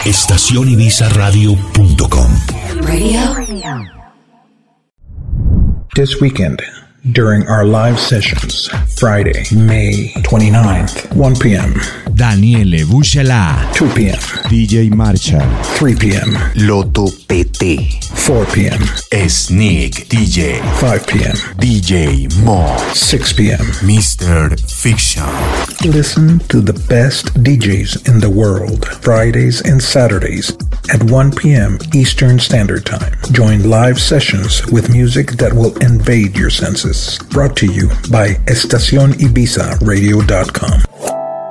estacionibizaradio.com. Radio. This weekend, during our live sessions, Friday, May 29th, 1 p.m. Daniele Buscela, 2 p.m. DJ Marshall, 3 p.m. Loto PT, 4 p.m. Sneak DJ, 5 p.m. DJ Mo, 6 p.m. Mr. Fiction. Listen to the best DJs in the world, Fridays and Saturdays at 1 p.m. Eastern Standard Time. Join live sessions with music that will invade your senses. Brought to you by EstacionIbizaRadio.com.